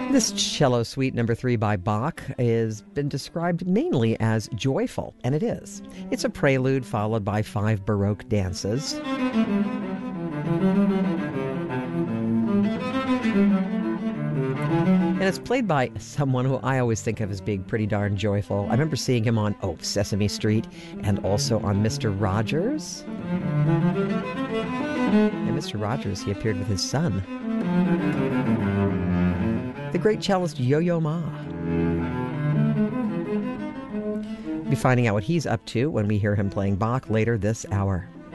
This cello suite number 3 by Bach has been described mainly as joyful, and it is. It's a prelude followed by 5 Baroque dances. And it's played by someone who I always think of as being pretty darn joyful. I remember seeing him on Sesame Street and also on Mr. Rogers. And Mr. Rogers, he appeared with his son, the great cellist Yo-Yo Ma. We'll be finding out what he's up to when we hear him playing Bach later this hour.